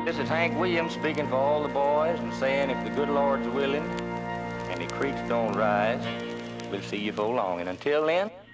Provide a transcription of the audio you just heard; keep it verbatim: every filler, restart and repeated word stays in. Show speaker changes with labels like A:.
A: This is Hank Williams speaking for all the boys and saying if the good Lord's willing and the creeks don't rise, we'll see you for long. And until then...